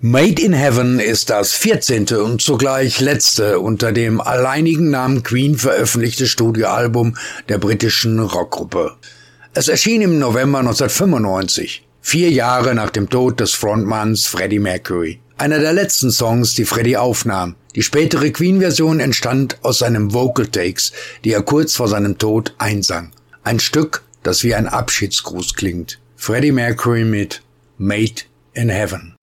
Made in Heaven ist das 14. und zugleich letzte unter dem alleinigen Namen Queen veröffentlichte Studioalbum der britischen Rockgruppe. Es erschien im November 1995, 4 Jahre nach dem Tod des Frontmanns Freddie Mercury. Einer der letzten Songs, die Freddie aufnahm. Die spätere Queen-Version entstand aus seinen Vocal Takes, die er kurz vor seinem Tod einsang. Ein Stück, das wie ein Abschiedsgruß klingt. Freddie Mercury mit Made in Heaven.